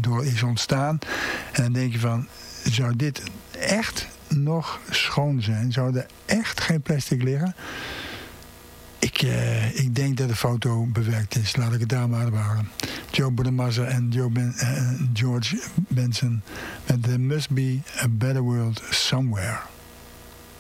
door is ontstaan. En dan denk je van, zou dit echt nog schoon zijn? Zou er echt geen plastic liggen? Ik denk dat de foto bewerkt is. Laat ik het daar maar bewaren. Joe Bonamassa en George Benson met There Must Be a Better World Somewhere.